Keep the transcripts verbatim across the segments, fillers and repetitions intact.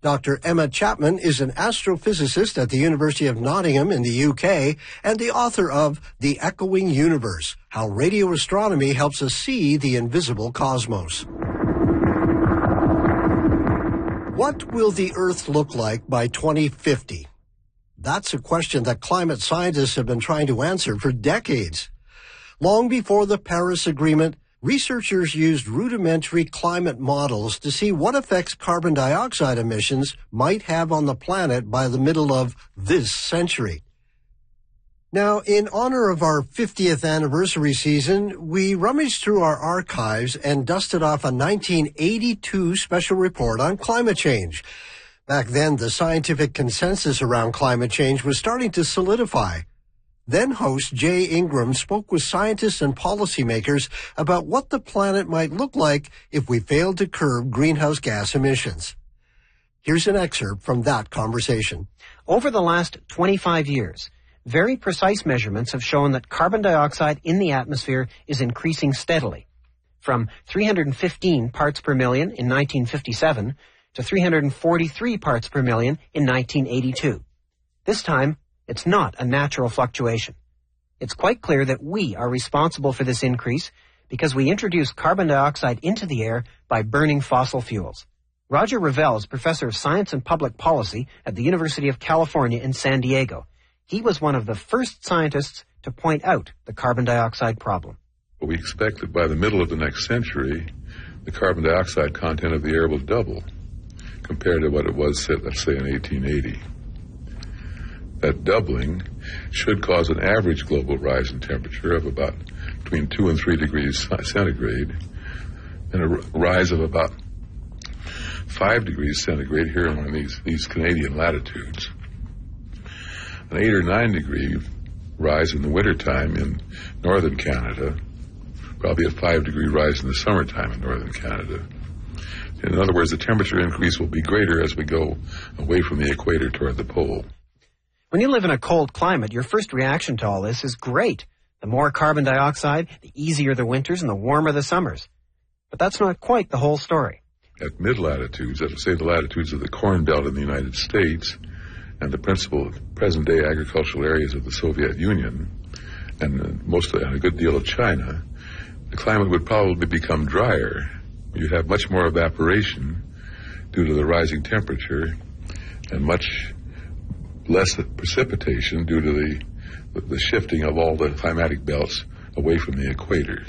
Doctor Emma Chapman is an astrophysicist at the University of Nottingham in the U K and the author of The Echoing Universe, How Radio Astronomy Helps Us See the Invisible Cosmos. What will the Earth look like by twenty fifty? That's a question that climate scientists have been trying to answer for decades. Long before the Paris Agreement, researchers used rudimentary climate models to see what effects carbon dioxide emissions might have on the planet by the middle of this century. Now, in honor of our fiftieth anniversary season, we rummaged through our archives and dusted off a nineteen eighty-two special report on climate change. Back then, the scientific consensus around climate change was starting to solidify. Then host Jay Ingram spoke with scientists and policymakers about what the planet might look like if we failed to curb greenhouse gas emissions. Here's an excerpt from that conversation. Over the last twenty-five years, very precise measurements have shown that carbon dioxide in the atmosphere is increasing steadily, from three hundred fifteen parts per million in nineteen fifty-seven to three hundred forty-three parts per million in nineteen eighty-two. This time, it's not a natural fluctuation. It's quite clear that we are responsible for this increase because we introduce carbon dioxide into the air by burning fossil fuels. Roger Revelle is professor of science and public policy at the University of California in San Diego. He was one of the first scientists to point out the carbon dioxide problem. We expect that by the middle of the next century, the carbon dioxide content of the air will double compared to what it was, let's say, in eighteen eighty. That doubling should cause an average global rise in temperature of about between two and three degrees centigrade, and a rise of about five degrees centigrade here in these, these Canadian latitudes. An eight or nine degree rise in the wintertime in northern Canada, probably a five degree rise in the summertime in northern Canada. In other words, the temperature increase will be greater as we go away from the equator toward the pole. When you live in a cold climate, your first reaction to all this is great. The more carbon dioxide, the easier the winters and the warmer the summers. But that's not quite the whole story. At mid-latitudes, let's say the latitudes of the Corn Belt in the United States and the principal present-day agricultural areas of the Soviet Union and most and a good deal of China, the climate would probably become drier. You'd have much more evaporation due to the rising temperature and much less precipitation due to the, the shifting of all the climatic belts away from the equator.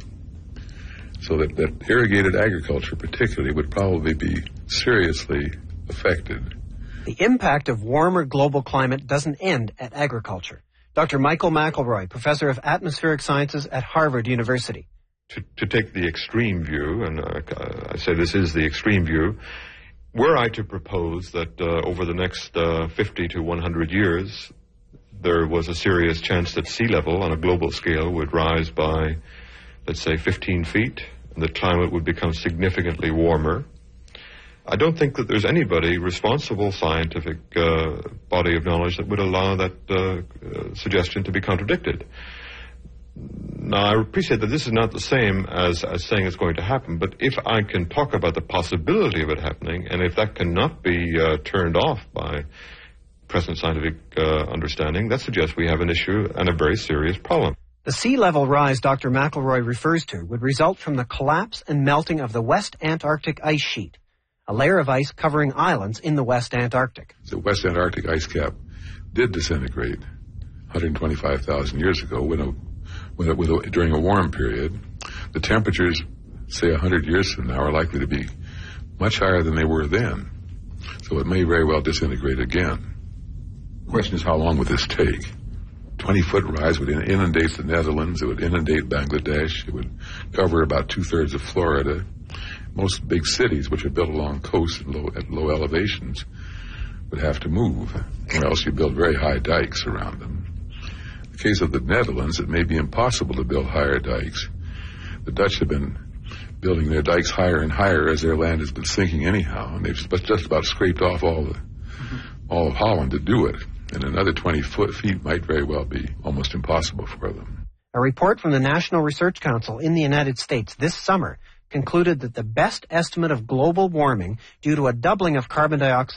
So that, that irrigated agriculture particularly would probably be seriously affected. The impact of warmer global climate doesn't end at agriculture. Doctor Michael McElroy, professor of atmospheric sciences at Harvard University. To, to take the extreme view, and uh, I say this is the extreme view, were I to propose that uh, over the next uh, fifty to one hundred years, there was a serious chance that sea level on a global scale would rise by, let's say, fifteen feet, and the climate would become significantly warmer, I don't think that there's anybody, responsible scientific uh, body of knowledge, that would allow that uh, uh, suggestion to be contradicted. Now, I appreciate that this is not the same as, as saying it's going to happen, but if I can talk about the possibility of it happening, and if that cannot be uh, turned off by present scientific uh, understanding, that suggests we have an issue and a very serious problem. The sea level rise Doctor McElroy refers to would result from the collapse and melting of the West Antarctic ice sheet, a layer of ice covering islands in the West Antarctic. The West Antarctic ice cap did disintegrate one hundred twenty-five thousand years ago when a With a, with a, during a warm period. The temperatures, say one hundred years from now, are likely to be much higher than they were then. So it may very well disintegrate again. The question is, how long would this take? twenty-foot rise would inundate the Netherlands. It would inundate Bangladesh. It would cover about two-thirds of Florida. Most big cities, which are built along coasts and low, at low elevations, would have to move, or else you build very high dikes around them. In the case of the Netherlands, it may be impossible to build higher dikes. The Dutch have been building their dikes higher and higher as their land has been sinking anyhow, and they've just about scraped off all the mm-hmm. all of Holland to do it. And another twenty foot feet might very well be almost impossible for them. A report from the National Research Council in the United States this summer concluded that the best estimate of global warming due to a doubling of carbon dioxide